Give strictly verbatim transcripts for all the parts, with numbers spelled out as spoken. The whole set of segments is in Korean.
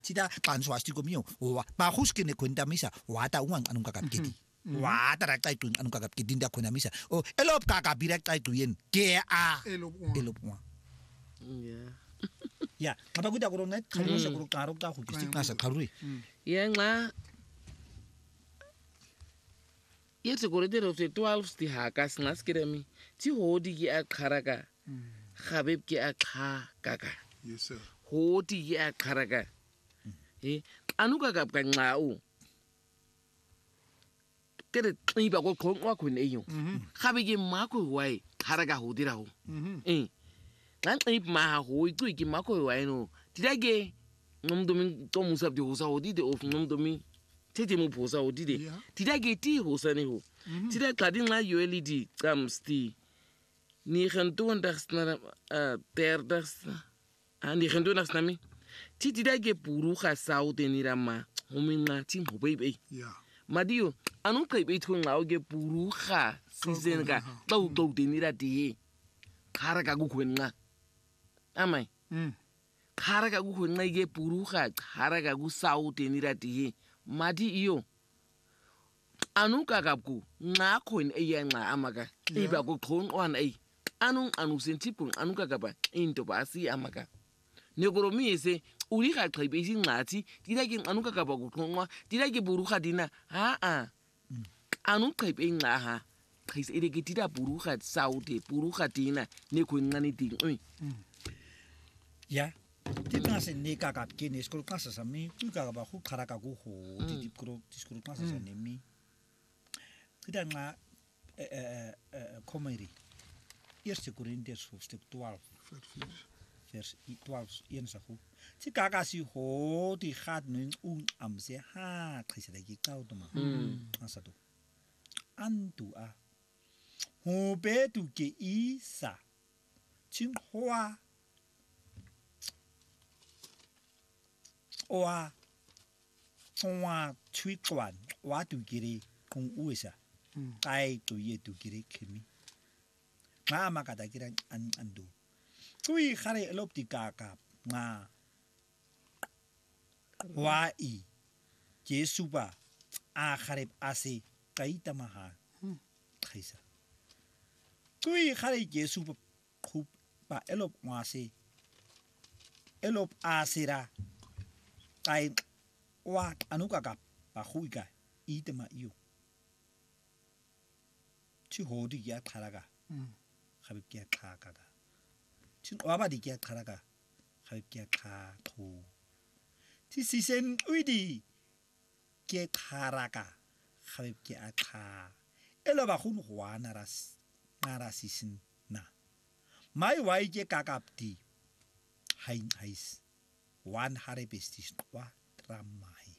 Tida panswasti ko miyo. Wa mahus kine kwenta misa. Wata uang anong kakapkiti. Wata rakta itu anong kakapkiti nda kwenta misa. O elop kakapira rakta itu yen. Ke a. Elop uang. Elop uang. Yeah. Ya, kapag kita kurang net, kalau saya kurang karuk tahu kistik nasa karui. Ya nga. Ya sekurite of the twelve sti hakas ngas kirami. Ti hodi ki akharaka. Khabib ki akha kaka. Yes sir. Hodi ki akharaka. Eh, anuka kap kan ngau. Tere iba ko ko wa kun eyo. Khabi ki mako wai haraka hodira ho. Eh. Lan ip ma ho itu ki mako wai no. Tidage ngom domin to musab di hosa hodi de of ngom domin tete mu posa hodi de. Tidage ti hosa ne ho. Tidage kadin la yoeli di kam sti. Ni gentoendags na terdags. Ah ni gentoendags na mi. Ti tidage puru ga saute ni rama. Hominga ti mo baby. Yeah. Madio anu kai be thun ngao ge puru ga season ga tau tau de ni ra di. Khara ka gu khwenga. Amai. Mm. Khara ka gu khwenga ge puru ga khara ka gu saute ni ra di. Madi iyo. Anu ka ka ku nga khwen e ya nga amaka. Iba ko khon on ai. Anu anu sentipun anu ka ka ba into ba si amaka. Negoromi ese uri ga qhaibe sin ngathi dira ke anu ka ka ba go khonwa dira ke buru ga dina ha a anu qhaibe nga ha qhais ere ke dira buru ga saute buru ga dina ne ko ngani ding oi Ya, di klase ne kakap kene skoro klase sa mi, tu kakap aku karaka ku ho, di di kuro di skoro klase sa ne mi. Kita nga eh eh eh komedi. Eerste Korintiërs hoofdstuk twaalf. Vers twaalf, één sahu. Si kakasi ho di gaat nu un amse ha khisregi kautoma. Asatu. Antu a. Ho be tu ke isa. Ching hoa. Oa. Oa chui kwan. Wa tu kiri kung uisa. Kai tu ye tu kiri kimi. Nga makata kira an andu. Kui khare elop di kakap nga wa i Yesu ba a khare ase kaita maha khaisa. Kui khare Yesu ba khup ba elop wase elop asira kai wa anu kakap ba khuika itema iyo. Chi hodi ya kharaga. Khabib kia khakaga. Chin wabadi kia kharaga. Khabib kia kha thu. Ti sisen uidi kia kharaga. Khabib kia kha. Elo ba khun hwa naras naras sisin na. Mai wai kia kakapti. Hain hais. Wan hare bestis wa ramai.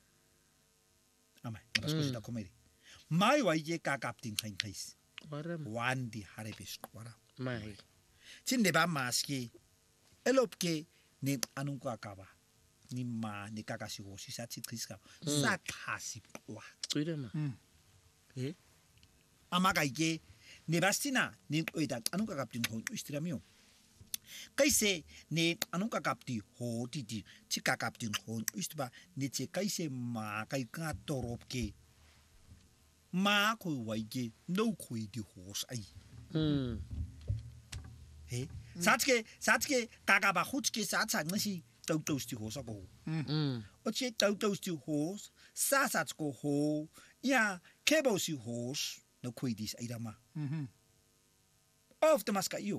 Amai, mas kosita komedi. Mai wai kia kakapti hain hais. waram Wan di hare bestis wa ram. mai Chin deba maski elop ke ne anung ko akaba ni ma ne kakasi ho si sa triska sa khasi wa tuida ma eh amaga ke ne bastina ne oida anung ka kaptin ho istiramiyo kaise ne anung ka kapti ho ti ti chi ka kaptin ho istba ne che kaise ma kai ka torop ke ma ko wai ke no ko di hos ai mm eh satke satke kakaba hutske satsa ngasi tau tau sti hosa ko mm oche tau tau sti hos sa sats ko ho ya kebo si hos no kuidis aidama Mhm. of the maska io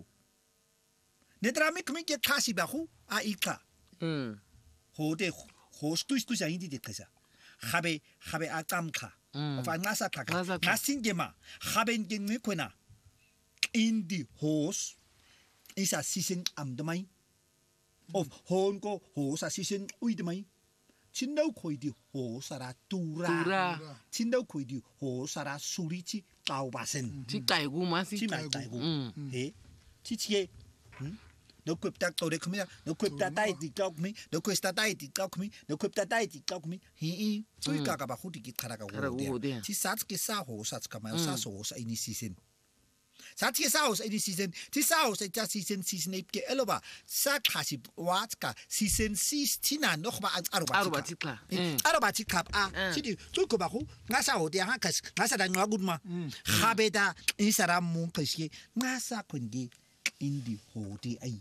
ne drami kmi ke kasi ba hu a ika mm ho de hos tu tu sa indi de kasa khabe khabe atam kha of ngasa kha Ngasa kha. ngasingema khaben ke ni kona indi hos isa season am de mai of hon ko ho sa season ui de mai chinau khoi di ho sara tura tura chinau khoi di ho sara surichi tau basen chi kai gu ma si chi mai tai gu mm he chi chi no kup tak to de kmi no kup ta tai di kau kmi no kup ta tai di kau kmi no kup ta tai di kau kmi hi i tui ka ka ba khu di ki khara ka Khara go gu ho de de. chi sats ke sa ho sats ka mai sa so sa ini season 사티게 사우스 에디 시즌 티 사우스 에디 시즌 시즌 입게 엘로바 사카시 와츠카 시즌 시스티나 노바 아로바 아로바 티카 아로바 티카 아 시디 tulko 바고 ngasa 호데 하카스 ngasa 다 ngagud마 하베다 이 사람 몽크시 ngasa 콘기 인디 호데 아이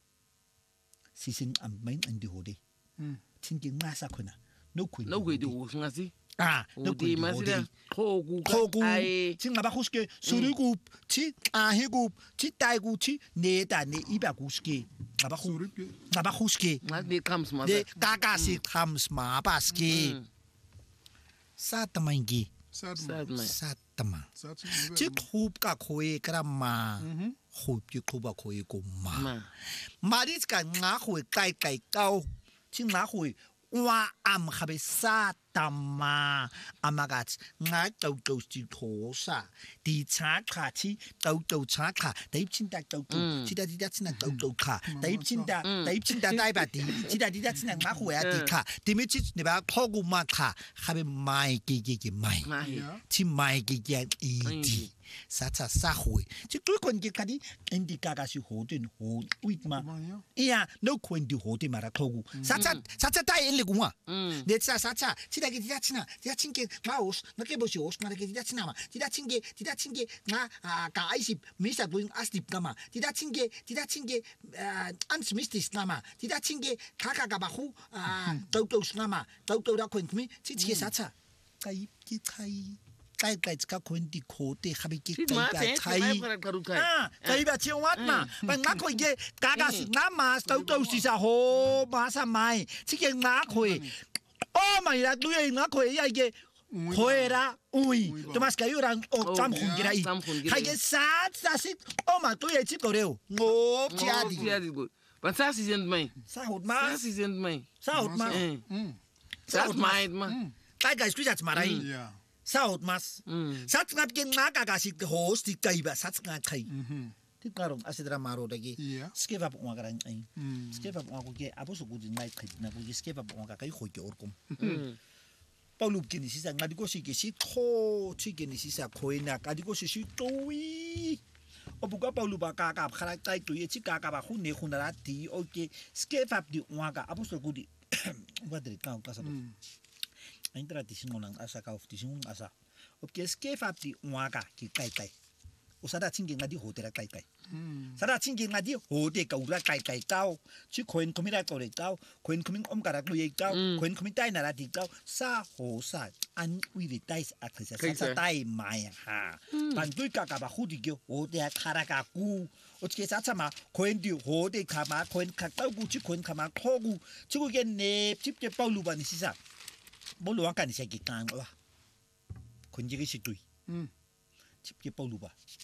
시즌 암마인 인디 호데 팅기 ngasa 코나 노코 노코디 오승아시 아, 어디 맛이야? 호구, 호구, 지금 아바 호스게 수르구, 치 아해구, 치 따이구, 치 네다 네 이백구십개, 아바 호, 아바 호스게, 네 감스 마바, 네 가가시 감스 마바스게, 사타만기, 사타만, 사타만, 치 호흡가 코에 그라마, 호흡이 코바 코에 고마, 마리스가 나 호에 까이 까이 까오, 지금 나 호에 와 암하베 사타마 아마가츠 나토토시 토사 디차카치 토토차카 데입친다 토토 치다디다치나 토토카 데입친다 데입친다 다이바디 치다디다치나 마호야 디카 디미치 네바 포구마카 하베 마이 기기기 마이 치 마이 기기 이디 사차 사호이 치 뚫콘기 카디 인디카가시 호든 호 위마 이야 노콘디 호디 마라 토구 사차 사차 다이 일리구마 네차 사차 치다기 디다치나 디다친게 마오스 나게 보시 오스 나게 디다치나마 디다친게 디다친게 나가 아이십 미사 부인 아스딥가마 디다친게 디다친게 안스미스티스나마 디다친게 카카가바후 토토스나마 토토라 콘미 치치게 사차 까이기 차이 까이까이가 콘디 코테 하비기 까이까 차이 아 까이바 치와트마 방나코 이게 가가스 나마 토토시사 호 마사 마이 치게 나코이 어 마이라 누에 나코이 야 이게 코에라 우이 토마스카 요랑 옥잠 훈기라 이 하게 사사시 어마 또에 치거래요 오 지아디 반사시 젠마이 사호마 사시 젠마이 사호마 사호마 마 까이까 스퀴자츠 마라이 사우트마스 사츠갑게 나가가시 호스티 까이바 사츠가 카이 티카롱 아시드라 마로데기 스케바 봉아가란 아이 스케바 봉아고게 아보스 고지 나이 카이나 고게 스케바 봉아가가이 호게 오르콤 파울루키니 시사 나디고시게 시토 치게니 시사 코이나 가디고시 또이 어부가 파울루바 가가 카라타이 또예 치가가바 훈네 훈나라 디 오게 스케바 디 봉아가 아보스 고디 와드리 까우 까사도 Ainda disingonang asa ka of disingon asa. Opke skefap di waga ki kai kai. Usada chingi ngadi hotera kai kai. Sada chingi ngadi hote ka ura kai kai tao. Chi koin kumira ko re tao. Koin kuming om karak lu ye tao. Koin kuming tai na ra di tao. Sa ho sa an wi de tai akrisa sa tai mai ha. Ban dui ka ka ba hudi ge hote karaka ku. 어떻게 사차마 코엔디 호데 카마 코엔 카까고 치 코엔 카마 코고 치고게 네 집게 파울루바니 시사 뭘로 왕까지 새끼 깡와 건지기 시두이 음 집게 파울루바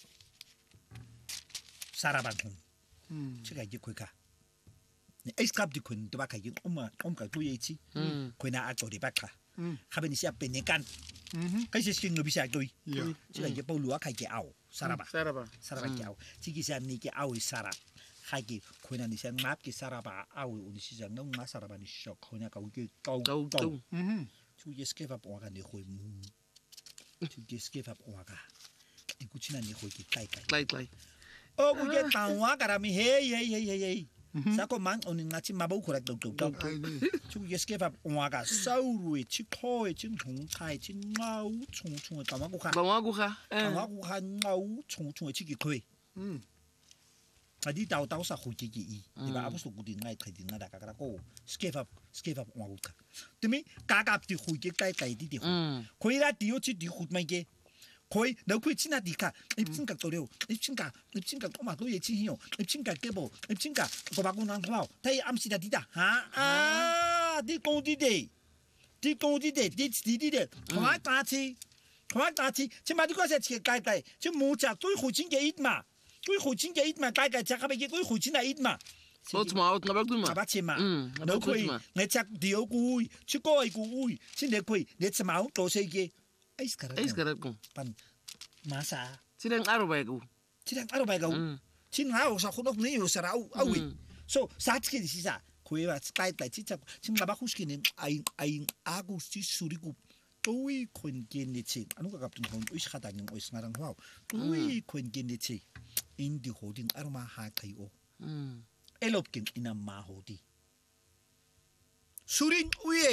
사라반홍 음 제가 이제 거기가 네 에스캅디 콘 도바카 이게 엄마 엄까 두예치 음 코나 아토리 바카 음 하베니 시아 베네간 음 그래서 신노 비샤 두이 제가 이제 파울루와 가게 아오 사라바 사라바 사라바 게 아오 지기사 니게 아오이 사라 하기 코나니 시 맙게 사라바 아오 우리 시장 너무 사라바니 쇼 코나가 우게 까우 음 주게 스케바 봉아가 네 호이 무 주게 스케바 봉아가 디쿠치나 네 호이 까이까이 까이까이 어 그게 당와가라미 헤이헤이헤이헤이 사고 만 오늘 같이 마보 코락 똑똑똑 주게 스케바 봉아가 사우루에 치코에 진 동차에 진 마우 총총에 담아고가 담아고가 담아고가 마우 총총에 치기 거의 음 아디 다우다우사 호기기 이 네가 아무도 고디 나이 카디 나다 가가라고 스케밥 스케밥 와고카 드미 가갑디 호기 까이까이디 호 코이라 디오치 디 호마이게 코이 너쿠이 치나디카 입친각 도려 입친각 입친각 토마토 예치히요 입친각 깨보 입친각 고바고난 화오 타이 암시다 디다 하아 디 고디데 디 고디데 디 디디데 토마타치 토마타치 치마디고세 치 까이까이 치 모자 또이 호진게 있마 kui huchin ge itma kai kai chaka be kui huchin na itma 소츠마 아웃 나박도 마 아바치마 너 kui 내 짝 디오 kui 치고 이고 우이 신내 kui 내 ts마 도세게 아이스카라 아이스카라고 반 마사 치랭 아로바이고 치랭 아로바이고 친하오 사고도 네요 사라 아우이 so 사츠게 시사 kui와 kai kai 치차 친가바 후스키는 아이 아이 아구 시 수리고 ui kon geneti anu ka kapten hon us khata ng us ngarang wow ui kon geneti indi hoding arma ha kai o 음. elop king ina ma hodi surin uye